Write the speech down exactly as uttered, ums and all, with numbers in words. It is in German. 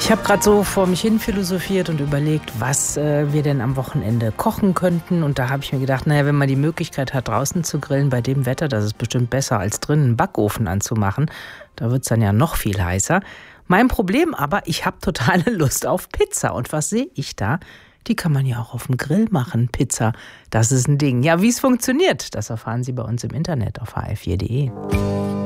Ich habe gerade so vor mich hin philosophiert und überlegt, was äh, wir denn am Wochenende kochen könnten. Und da habe ich mir gedacht, naja, wenn man die Möglichkeit hat, draußen zu grillen, bei dem Wetter, das ist bestimmt besser, als drinnen einen Backofen anzumachen. Da wird es dann ja noch viel heißer. Mein Problem aber, ich habe totale Lust auf Pizza. Und was sehe ich da? Die kann man ja auch auf dem Grill machen, Pizza. Das ist ein Ding. Ja, wie es funktioniert, das erfahren Sie bei uns im Internet auf h f vier punkt d e.